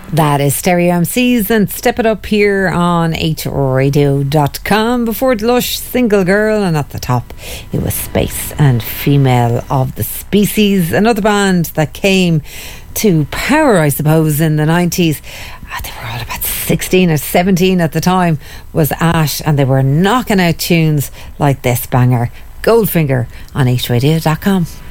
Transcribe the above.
That is Stereo MCs and Step It Up here on hradio.com. Before Lush, Single Girl, and at the top it was Space and Female of the Species, another band that came to power, I suppose, in the 90s. They were all about 16 or 17 at the time, was Ash, and they were knocking out tunes like this banger, Goldfinger, on hradio.com.